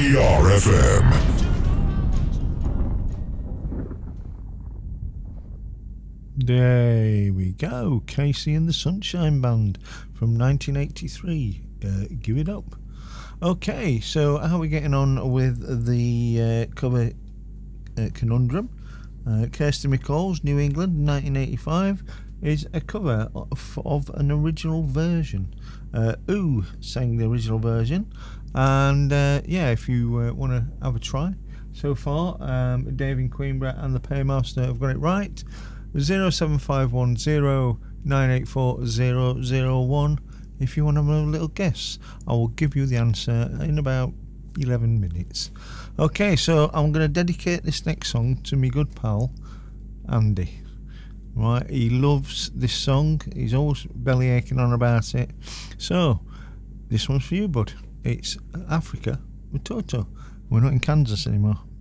DRFM. There we go. Casey and the Sunshine Band from 1983. Give it up. Okay, so how are we getting on with the cover conundrum? Kirsty MacColl's New England 1985 is a cover of an original version. Ooh sang the original version, and if you want to have a try, so far Dave in Queenborough and the Paymaster have got it right. 07510 984 001. If you want to have a little guess, I will give you the answer in about 11 minutes. Okay, so I'm going to dedicate this next song to my good pal Andy. Right, he loves this song. He's always belly aching on about it. So this one's for you, bud. It's Africa with Toto. We're not in Kansas anymore.